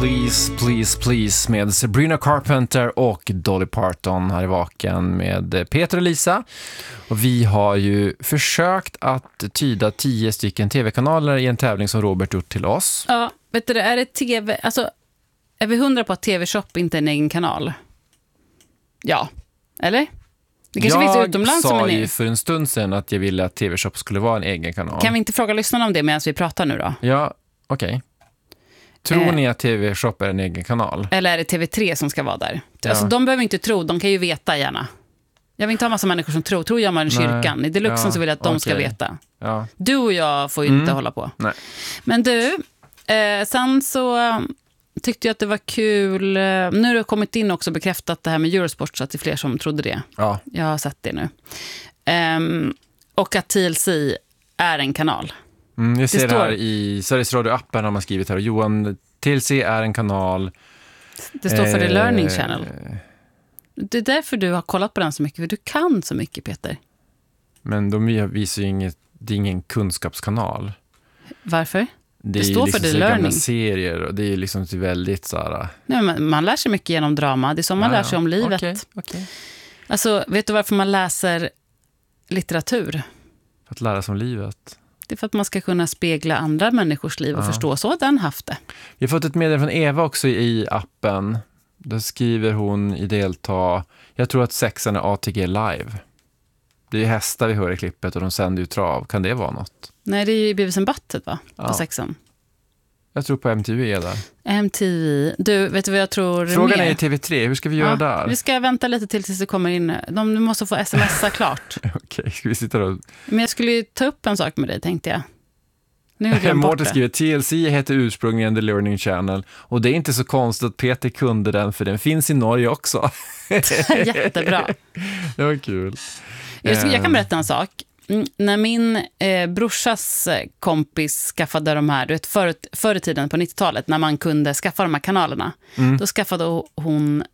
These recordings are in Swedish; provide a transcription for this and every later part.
Please, Please, Please med Sabrina Carpenter och Dolly Parton här i Vaken med Peter och Lisa. Och vi har ju försökt att tyda 10 stycken tv-kanaler i en tävling som Robert gjort till oss. Ja, vet du, är det tv... Alltså, är vi 100 på att TV-shop inte är en egen kanal? Ja, eller? Det kanske finns utomlands som Jag sa ju för en stund sedan att jag ville att TV-shop skulle vara en egen kanal. Kan vi inte fråga lyssnarna om det medan vi pratar nu då? Ja, okej. Tror ni att TV-shop är en egen kanal? Eller är det TV3 som ska vara där? Ja. Alltså, de behöver inte tro, de kan ju veta gärna. Jag vill inte ha massa människor som tror jag man i kyrkan. I Deluxen så vill jag att de ska veta. Ja. Du och jag får ju inte hålla på. Nej. Men du, sen så tyckte jag att det var kul. Nu har det kommit in också bekräftat det här med Eurosport, så att det är fler som trodde det. Ja. Jag har sett det nu. Och att TLC är en kanal. Jag ser det här i Sveriges Radio-appen har man skrivit här. Johan, TLC är en kanal. Det står för The Learning Channel. Det är därför du har kollat på den så mycket. För du kan så mycket, Peter. Men de visar ju inget, det är ingen kunskapskanal. Varför? Det står liksom för The Learning. Serier och det är liksom väldigt så här... Nej, men man lär sig mycket genom drama. Det är så man lär sig om livet. Okay. Alltså, vet du varför man läser litteratur? För att lära sig om livet. Det är för att man ska kunna spegla andra människors liv och förstå så den haft det. Vi har fått ett meddelande från Eva också i appen. Där skriver hon i delta: jag tror att sexan är ATG live. Det är ju hästar vi hör i klippet och de sänder ju trav. Kan det vara något? Nej, det är ju Beavis and Butthead, va? På Ja. sexan. Jag tror på MTV är där. MTV. Du, vet du vad jag tror Frågan mer? är i TV3. Hur ska vi göra där? Vi ska vänta lite tills det kommer in. De måste få smsa klart. Okej, ska vi sitta då? Men jag skulle ju ta upp en sak med dig, tänkte jag. Nu har jag glömt bort Mårten det. skriver: TLC heter ursprungligen The Learning Channel. Och det är inte så konstigt att Peter kunde den, för den finns i Norge också. Jättebra. Det var kul. Jag kan berätta en sak. När min brorsas kompis skaffade de här, du vet, förr i tiden på 90-talet, när man kunde skaffa de här kanalerna, då skaffade hon,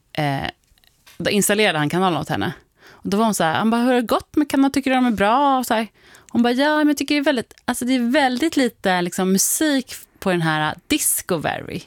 då installerade han kanalerna åt henne. Och då var hon så här, han bara, hur har det gått med kanalerna, tycker du de är bra? Och så här. Hon bara, ja, men jag tycker det är väldigt lite liksom, musik på den här Discovery.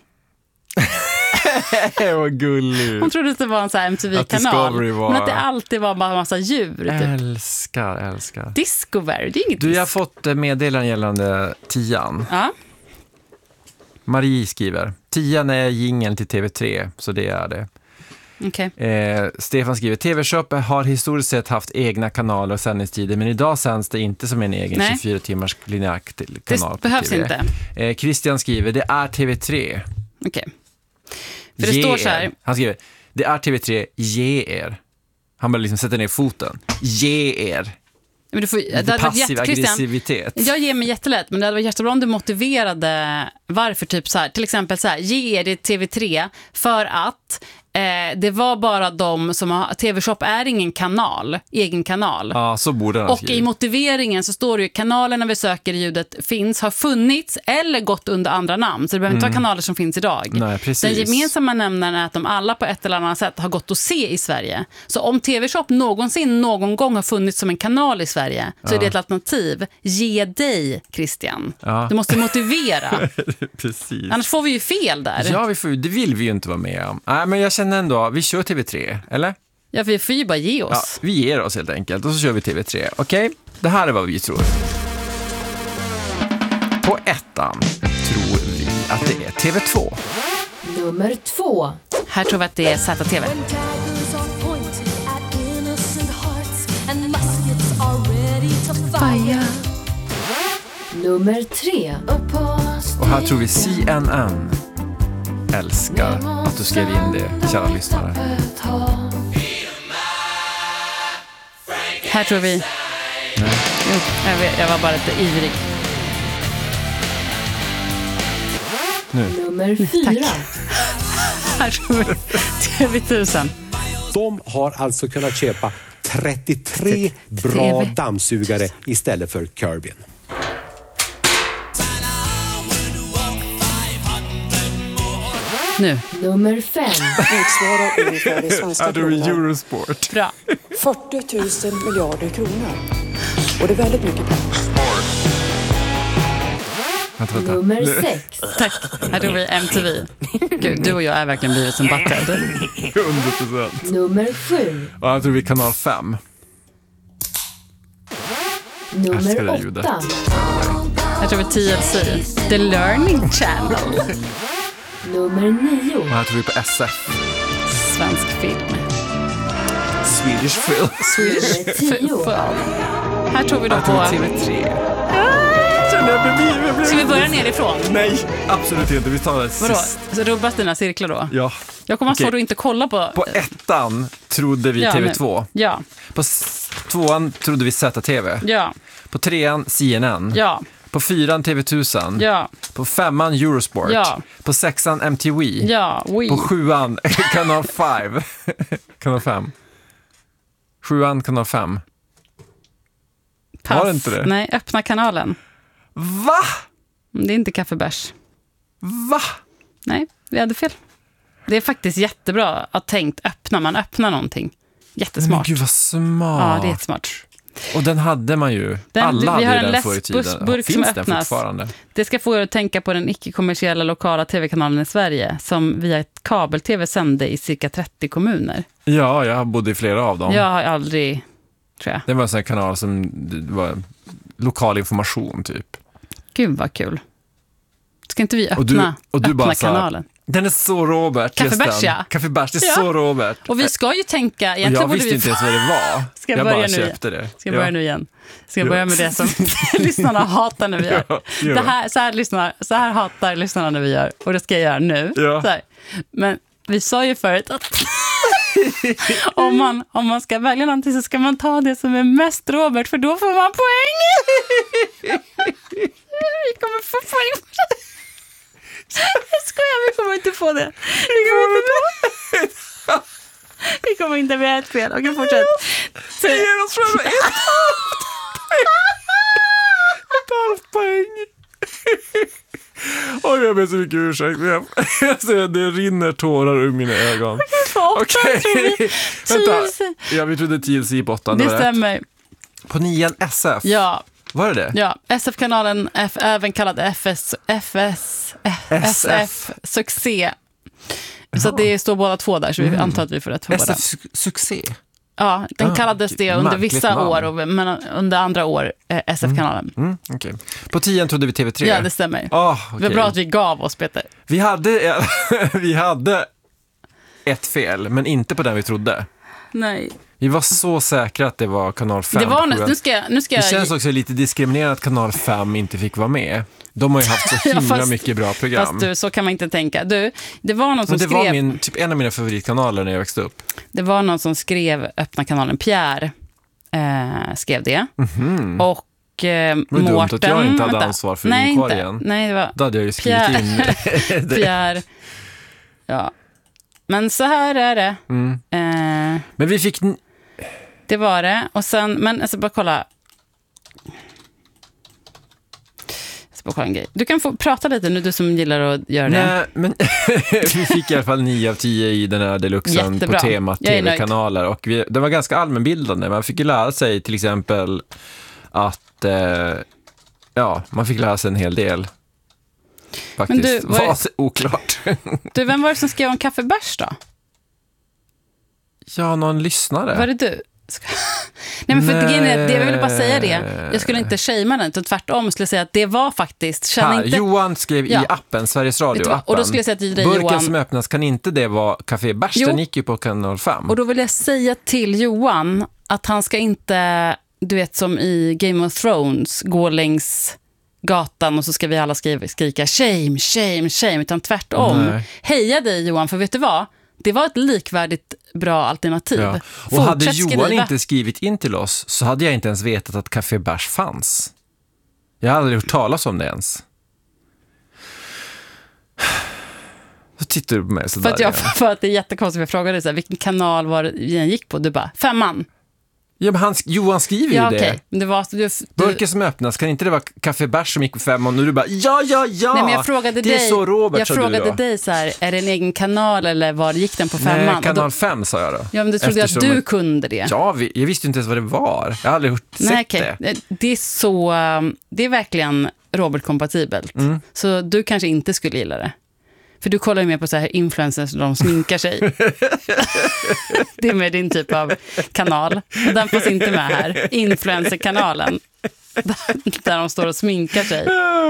Det var gulligt. Hon trodde att det var en så här MTV-kanal. Men att det alltid var bara en massa djur. Typ. Älskar. Discovery, det är inget. Du, jag har fått meddelanden gällande 10:an. Ja. Marie skriver: 10:an är jingeln till TV3, så det är det. Okay. Stefan skriver: TV-shop har historiskt sett haft egna kanaler och sändningstider, men idag sänds det inte som en egen 24 timmars linjär kanal. Det behövs TV. inte. Christian skriver: det är TV3. Okej. För det står så här. Han skriver: det är TV3, ge er. Han bara liksom sätter ner foten. Ge er. Men du får, passiv aggressivitet. Jag ger mig jättelätt, men det hade varit jättebra om du motiverade varför, typ så här, till exempel så här, ge er det TV3 för att det var bara de som har, TV-shop är ingen kanal, egen kanal. Ja, så borde han och skriva. i motiveringen så står det ju: kanalerna vi söker ljudet har funnits eller gått under andra namn. Så det behöver inte vara kanaler som finns idag. Nej, precis. Den gemensamma nämnaren är att de alla på ett eller annat sätt har gått att se i Sverige. Så om TV-shop någon gång har funnits som en kanal i Sverige, så är det ett alternativ. Ge dig, Christian. Ja. Du måste motivera. Precis. Annars får vi ju fel där. Ja, det vill vi ju inte vara med om. Nej, men jag känner ändå, vi kör TV3, eller? Ja, vi får ju bara ge Ja, oss. vi ger oss helt enkelt och så kör vi TV3. Okej? Det här är vad vi tror. På 1:an tror vi att det är TV2. Nummer 2. Här tror vi att det är ZTV. Nummer 3. Och här tror vi CNN. Älskar att du skrev in det, kära lyssnare. Här tror vi... Nej. Jo, jag var bara lite ivrig. Nummer 4. Här tror vi TV1000. De har alltså kunnat köpa 33 bra dammsugare istället för Kirbyn. Nu. Nummer 5. Motsvarar ungefär i svenska kronor Eurosport. Bra. 40 000 miljarder kronor. Och det är väldigt mycket pengar. Vänta. Nummer 6. Tack. Här tror vi MTV. Gud, du och jag är verkligen blivit som Butthead. 100%. Nummer 7. Och jag tror vi är kanal 5. Älskar Nummer det ljudet. 8. Jag tror vi TLC. The Learning Channel. Nummer 9. Och här tror vi på SF. Svensk film. Swedish film. Nummer 10. Här tror vi då Jag tror på... TV3. Ska vi börja nerifrån? Nej, absolut inte. Vi tar det Vadå? sist. Så rubbas dina cirklar då? Ja. Jag kommer att Okej. svårt att inte kolla på... På ettan trodde vi Ja, TV2. Ja, På tvåan trodde vi ZTV. ja, På trean CNN. ja, På fyran TV1000. ja, På femman Eurosport. Ja. På sexan MTV. ja, oui. På sjuan kanal 5. Kanal 5. Sjuan kanal 5. Pass. var det inte det? Nej, öppna kanalen. Va? Det är inte kaffebärs. Va? Nej, vi hade fel. Det är faktiskt jättebra att tänkt öppna. Man öppnar någonting. Men Jättesmart. gud vad smart. Ja, det är jättesmart. Och den hade man ju. Den- Alla vi hade har ju en den förr i tiden. läskburk som Finns den öppnas. fortfarande? Det ska få er att tänka på den icke-kommersiella lokala tv-kanalen i Sverige som via ett kabel-tv sände i cirka 30 kommuner. Ja, jag bodde i flera av dem. Jag har aldrig, tror jag. Det var en sån här kanal som det var lokal information typ. Gud vad kul. Ska inte vi Och du öppna bara så här, kanalen? Den är så Robert. Kaffebärs, just den. ja. Kaffebärs, det är Ja. så Robert. Och vi ska ju tänka, Och egentligen jag borde visste vi... inte ens vad det var. Ska jag jag börja bara nu? köpte det. Ska jag börja nu igen? Ska jag Ja. börja med det som lyssnarna hatar när vi gör? Ja, gör Det det. här, så här hatar lyssnarna när vi gör. Och det ska jag göra nu. Ja. Så här. Men vi sa ju förut att om man ska välja någonting så ska man ta det som är mest Robert, för då får man poäng. Vi kommer få poäng på det. Jag skojar, vi kommer inte få det. Vi kommer inte med ett fel. Okej, fortsätt. Så, Ger oss själva ett halvt poäng. Oj, jag ber så mycket ursäkt. Jag ser att det rinner tårar ur mina ögon. Okej. Vänta. Ja, vi trodde TLC på 8. det stämmer. På 9 SF. Ja, Var det det? ja. SF-kanalen, även kallad SF Succé. Så att det står båda två där, så vi antar att vi får rätt för båda. SF Succé. Ja, den kallades det under märkligt vissa namn. år, men under andra år SF-kanalen. Okej. På 10 trodde vi TV3. Ja, det stämmer. Det Okej. var bra att vi gav oss, Peter. Vi hade ett fel, men inte på den vi trodde. Nej. Vi var så säkra att det var kanal 5. Det var på sjuan. nu ska Det jag... känns också lite diskriminerande att kanal 5 inte fick vara med. De har ju haft så himla fast- mycket bra program. Fast du, så kan man inte tänka. Du, det var någon som Men det var skrev... en av mina favoritkanaler när jag växte upp. Det var någon som skrev öppna kanalen. Pierre skrev det. Och Det var dumt Mårten... att jag inte hade vänta. ansvar för Nej, inkorgen. inte. Nej, det var Då hade jag ju skrivit in det. Pierre. Ja. Men så här är det. Men vi fick... Det var det. Och sen, men alltså bara kolla. Jag ska bara kolla en grej. Du kan få prata lite nu, du som gillar att göra det. Nej, men vi fick i alla fall 9 av 10 i den här deluxen Jättebra. på temat Jag är nöjd. tv-kanaler. Och det var ganska allmänbildande. Man fick ju lära sig till exempel att man fick lära sig en hel del. Faktiskt. Men du, vad är- var oklart. Du, vem var det som skrev om kaffebärs då? Ja, någon lyssnare. Var det du? Nej, men för Nej. grejen är att jag ville bara säga det. Jag skulle inte shamea den, utan tvärtom skulle jag säga att det var faktiskt... Känn Här, inte, Johan skrev Ja. i appen, Sveriges Vet du vad? Radio-appen. Och då skulle jag säga till dig, Burken Johan- som öppnas, kan inte det vara Café Bärs? Jo. Den gick ju på kanal 5. och då vill jag säga till Johan att han ska inte, du vet som i Game of Thrones, gå längs gatan och så ska vi alla skrika shame, shame, shame, utan tvärtom. Nej. Heja dig Johan, för vet du vad? Det var ett likvärdigt bra alternativ. Ja. Och hade Fortsätt Johan skriva. inte skrivit in till oss så hade jag inte ens vetat att Café Bärs fanns. Jag hade aldrig hört talas om det ens. Så tittar du på mig sådär igen. För att det är jättekonstigt, jag frågade så här, vilken kanal var det den gick på? Du bara, 5:an. Ja, men Johan skriver Ja, ju okej. det. Men det var... Burken som öppnas, kan inte det vara Café Bärs som gick på 5 och nu du bara, ja. Nej, men jag frågade det är dig, så Robert, jag sa du frågade då. dig så här, är det en egen kanal eller var gick den på 5:an? Nej, Och kanal då, 5 sa jag då. ja, men det trodde jag att Eftersom du kunde det. Ja, jag visste inte ens vad det var. Jag har aldrig sett Nej, okej. det. Det är så, det är verkligen Robert-kompatibelt. Så du kanske inte skulle gilla det. För du kollar ju mer på så här influencers och de sminkar sig. Det är med din typ av kanal. Och den finns inte med här. Influencer-kanalen. Där de står och sminkar sig.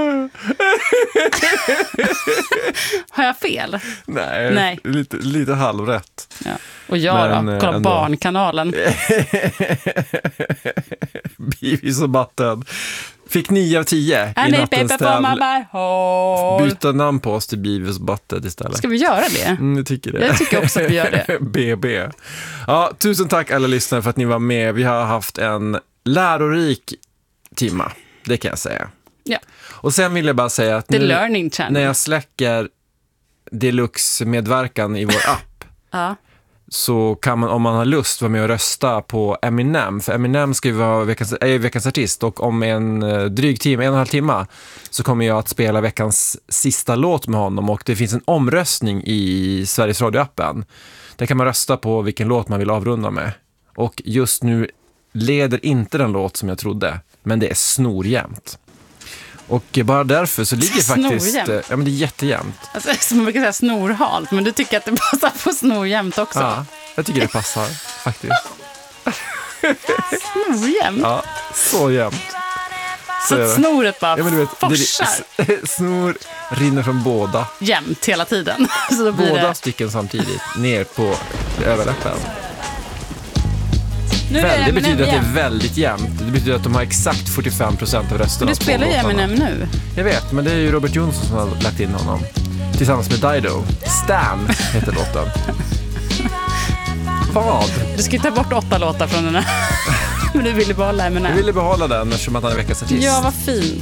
Har jag fel? Nej. Lite halvrätt. Ja. Och jag då? Kolla ändå. Barnkanalen. Beavis och Butthead. Fick 9 av 10 i nattens tävling. Byta namn på oss till Beavis och Butthead istället. Ska vi göra det? Jag tycker det. Jag tycker också att vi gör det. BB. Ja, tusen tack alla lyssnare för att ni var med. Vi har haft en lärorik timma, det kan jag säga. Ja. Och sen vill jag bara säga att The Learning Channel. när jag släcker Deluxe-medverkan i vår app så kan man, om man har lust, vara med och rösta på Eminem. För Eminem ska ju vara veckans artist, och om en dryg timme, 1,5 timme, så kommer jag att spela veckans sista låt med honom, och det finns en omröstning i Sveriges Radio-appen. Där kan man rösta på vilken låt man vill avrunda med. Och just nu leder inte den låt som jag trodde, men det är snorjämnt. Och bara därför så ligger faktiskt... Ja, men det är jättejämnt. Alltså, som man brukar säga, snorhalt, men du tycker att det passar på snorjämnt också? Ja, jag tycker det passar faktiskt. Snorjämnt? Ja, så jämnt. Så att snoret bara forsar? Snor rinner från båda. Jämnt hela tiden. Så då blir båda stycken samtidigt, ner på överläppen. Det betyder att det är väldigt jämnt. Det betyder att de har exakt 45% av rösterna. Du spelar ju Eminem nu. Jag vet, men det är ju Robert Jonsson som har lagt in honom. Tillsammans med Dido. Stan heter låten. Vad? Du ska ta bort 8 låtar från den här. Men du ville behålla Eminem. Jag ville behålla den eftersom att han är veckans artist. Ja, vad fint.